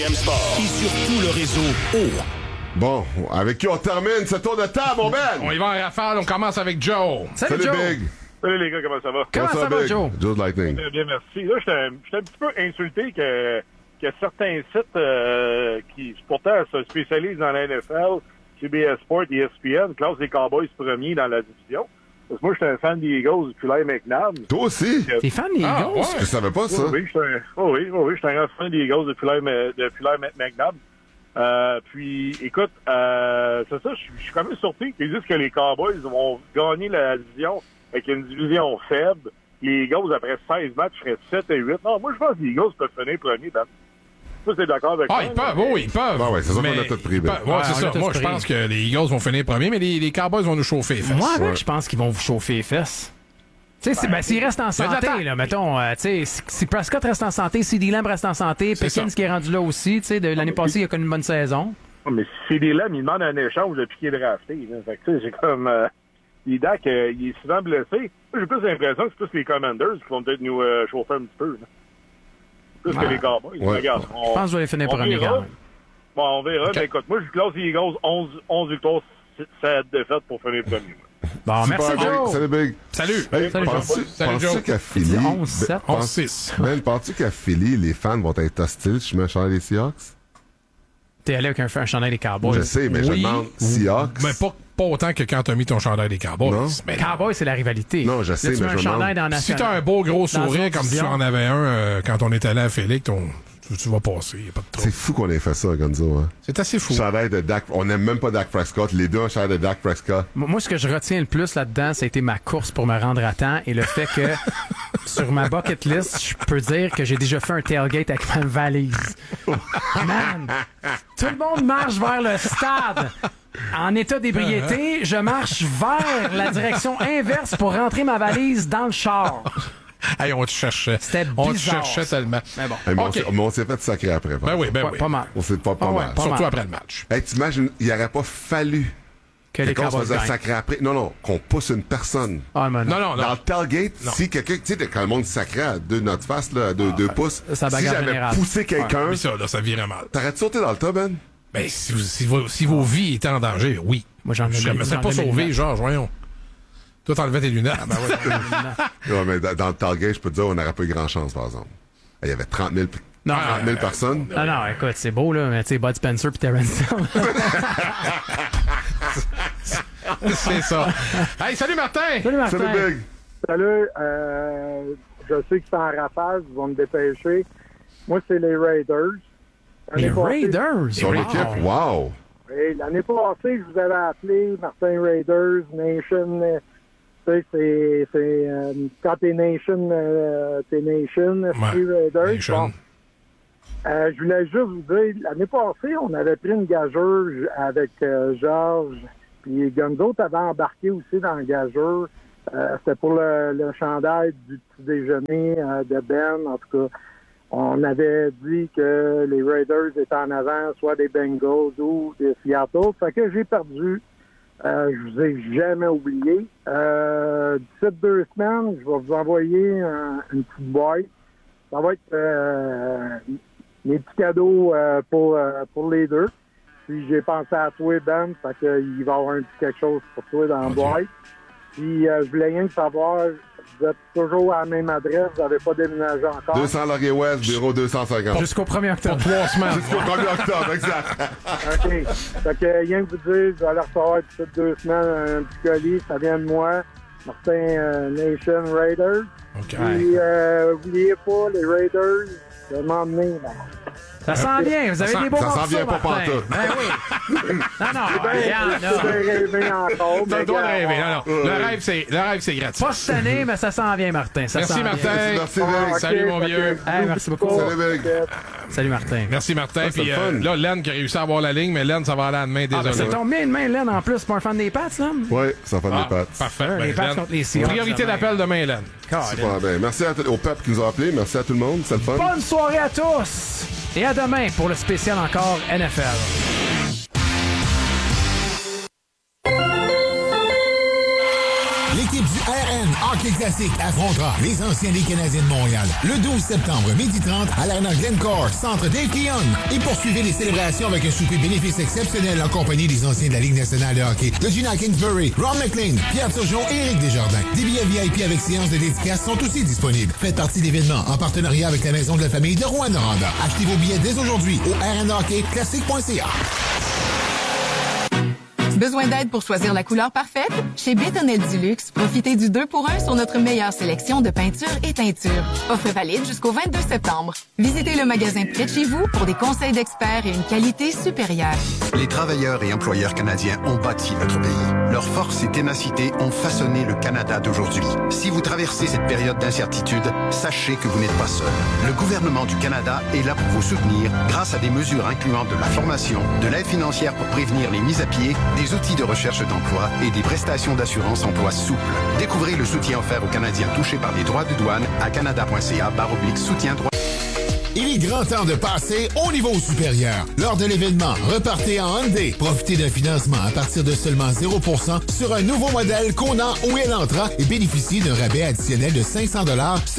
Et sur tout le réseau Bon, avec qui on termine ce tour de table, mon Ben? On y va en rafale, on commence avec Joe. Salut Joe. Big. Salut les gars, comment ça va? Comment ça va, Big? Joe? Joe's Lightning. Bien, merci. Là, j'étais un petit peu insulté que certains sites qui pourtant se spécialisent dans la NFL, CBS Sport, ESPN, classent les Cowboys premiers dans la division. Parce que moi, j'étais un fan des Eagles depuis Larry McNabb. Toi aussi? T'es fan des Eagles? ouais. Je savais pas ça. Oui, j'étais un grand fan des Eagles depuis Larry McNabb. Puis, écoute, c'est ça, je suis quand même surpris qu'ils disent que les Cowboys vont gagner la division avec une division faible. Les Eagles, après 16 matchs, seraient 7 et 8. Non, moi, je pense que les Eagles peuvent finir premiers. Ça, c'est d'accord avec moi. Ils peuvent, oui, ils peuvent. Ah ouais, c'est ça qu'on a tout pris, Ben. Ouais, c'est on a ça. tout Moi, je pris. pense que les Eagles vont finir premiers, mais les Cowboys vont nous chauffer les fesses. Moi, avec, Ouais. je pense qu'ils vont vous chauffer les fesses. Tu sais, s'ils restent en de santé, l'attaque. là, mettons, tu sais, si Prescott reste en santé, si D-Lamb reste en santé, C'est Pickens ça. qui est rendu là aussi, tu sais, de l'année passée, il a connu une bonne saison. Mais si c'est des lames, ils demandent un échange depuis qu'il est drafté. Là. Fait que, tu sais, c'est comme... Dak, il est souvent blessé. Moi, j'ai plus l'impression que c'est plus les Commanders qui vont peut-être nous chauffer un petit peu. Là. Plus que les Cowboys. Ouais. Regarde, Je pense que je vais les finir on premier verra. quand même. Bon, on verra. Ok. Mais écoute, moi, je classe les Eagles 11 victoires, 7 défaites pour finir premier. Bon, merci, Super, Big. Joe. Salut, Big. Salut. Hey, Salut, penses-tu Joe. Salut, penses-tu Joe. qu'à Philly... 11-7. 11-6. Ben, penses-tu qu'à Philly, les fans vont être hostiles si je mets un chandail des Seahawks? T'es allé avec un chandail des Cowboys. Je sais, mais je Oui. demande Seahawks. Mais pas autant que quand t'as mis ton chandail des Cowboys. Non. Mais Cowboys, c'est la rivalité. Non, je sais, Là, tu mais mets un je chandail demande. dans la si nationale. t'as un beau gros Dans sourire une comme tu division. en avais un quand on était allé à Félix, tu vas passer. Y a pas de C'est trouble. fou qu'on ait fait ça, Gonzo. Hein? C'est assez fou. Chandail de Dak... On n'aime même pas Dak Prescott. Les deux ont un chandail de Dak Prescott. Moi, ce que je retiens le plus là-dedans, ça a été ma course pour me rendre à temps et le fait que sur ma bucket list, je peux dire que j'ai déjà fait un tailgate avec ma valise. Man, tout le monde marche vers le stade. En état d'ébriété, je marche vers la direction inverse pour rentrer ma valise dans le char. Hey, on te cherchait. C'était On te bizarre, cherchait ça. tellement. Mais bon. Hey, mais OK. on s'est fait sacrer après. Ben oui, ben Ouais, oui. pas mal. On s'est pas Ah ouais, mal. pas Surtout mal. après le match. Hey, t'imagines, il n'aurait pas fallu Que les qu'on se Cowboys faisait gagnent. sacrer après. Non, qu'on pousse une personne. Ah, mais Non, non, Dans non. le tailgate, Non. si quelqu'un, tu sais, quand le monde sacrait à notre face, là, à deux pouces, ça si bagarre j'avais générale. poussé quelqu'un, Mais ça, là, ça virait mal. t'aurais-tu sauté dans le tas, Ben? Ben, si vos vies étaient en danger, oui. Moi, j'en ai Je me serais pas sauvé, Georges, voyons. Toi, t'enlevais tes lunettes. Ben ouais. Ouais, mais dans le tailgate, je peux te dire, on n'aurait pas eu grand chance, par exemple. Il y avait 30 000 Non, 30 000 personnes. non, écoute, c'est beau, là, mais tu sais, Bud Spencer pis Terrence Hill. C'est ça. Hey, salut Martin! Salut, Martin. Salut, Big! Salut, je sais que c'est en rafale, ils vont me dépêcher. Moi, c'est les Raiders. Les L'année passée- Raiders. Son Wow. équipe, wow! Oui, l'année passée, je vous avais appelé Martin Raiders, Nation. Tu sais, c'est quand t'es Nation, Free Raiders. Nation. Bon. Je voulais juste vous dire, l'année passée, on avait pris une gageure avec Georges, puis Gonzo t'avait embarqué aussi dans la gageure. C'était pour le chandail du petit déjeuner de Ben, en tout cas. On avait dit que les Raiders étaient en avant, soit des Bengals ou des Seattle. Fait que j'ai perdu. Je vous ai jamais oublié. D'ici 2 semaines, je vais vous envoyer une petite boîte. Ça va être mes petits cadeaux pour les deux. Puis j'ai pensé à toi, Ben, fait qu'il va y avoir un petit quelque chose pour toi dans la boîte. Puis je voulais rien que savoir, vous êtes toujours à la même adresse, vous n'avez pas déménagé encore. 200 Laurier West, bureau 250. Jusqu'au 1er octobre. 3 semaines. Jusqu'au 1er octobre, exact. OK. Fait que rien que vous dire, vous allez recevoir d'ici 2 semaines un petit colis, ça vient de moi, Martin Nation Raiders. OK. Puis oubliez pas, les Raiders, de m'emmener là. Ça sent bien, vous avez des beaux ça s'en morceaux, vient pas Martin. pantoute. Ben oui. Non, regarde, Je vais rêver encore. T'as le droit de rêver. regarde, Non, non. Le rêve, c'est gratuit. Pas cette année, mais ça s'en vient, Martin. Ça Merci, s'en vient. Martin. Merci, Big. Salut, mon vieux. Hey, merci beaucoup. Salut, Big. Salut, Martin. Merci, Martin. Ça, c'est Puis le fun. là, Len qui a réussi à avoir la ligne, mais Len, ça va aller à la main, Ah, ben, désolé. c'est ton bien de main, Len, en plus, pas un fan des Pats, là. Ouais, ça fait des pattes. Parfait. Les Ben, Pats Len, contre les Seahawks priorité demain. d'appel demain, Len. Super bien. Merci au peuple qui nous a appelés. Merci à tout le monde. C'est le fun. Bonne soirée à tous! Et à demain pour le spécial encore NFL. L'équipe du RN Hockey Hockey Classique affrontera les anciens Ligues canadiennes de Montréal le 12 septembre, 12h30 à l'Arena Glencore, centre Dave Keon. Et poursuivez les célébrations avec un souper bénéfice exceptionnel en compagnie des anciens de la Ligue nationale de hockey, de Gina Kingsbury, Ron McLean, Pierre Turgeon et Éric Desjardins. Des billets VIP avec séance de dédicace sont aussi disponibles. Faites partie de l'événement en partenariat avec la Maison de la Famille de Rouyn-Noranda. Achetez vos billets dès aujourd'hui au arenahockeyclassique.ca. Besoin d'aide pour choisir la couleur parfaite? Chez Bétonnel du Luxe, profitez du 2 pour 1 sur notre meilleure sélection de peintures et teintures. Offre valide jusqu'au 22 septembre. Visitez le magasin près de chez vous pour des conseils d'experts et une qualité supérieure. Les travailleurs et employeurs canadiens ont bâti notre pays. Leur force et ténacité ont façonné le Canada d'aujourd'hui. Si vous traversez cette période d'incertitude, sachez que vous n'êtes pas seul. Le gouvernement du Canada est là pour vous soutenir grâce à des mesures incluant de la formation, de l'aide financière pour prévenir les mises à pied, des outils de recherche d'emploi et des prestations d'assurance emploi souples. Découvrez le soutien offert aux Canadiens touchés par des droits de douane à canada.ca/soutien-droit. Il est grand temps de passer au niveau supérieur. Lors de l'événement Repartez en Hyundai, profitez d'un financement à partir de seulement 0% sur un nouveau modèle Kona ou Elantra et bénéficiez d'un rabais additionnel de $500